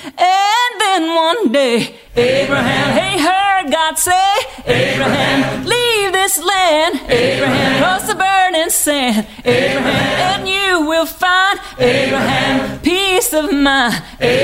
And then one day, Abraham, he heard God say, Abraham, leave this land, Abraham, cross the burning sand, Abraham, and you will find, Abraham, peace of mind.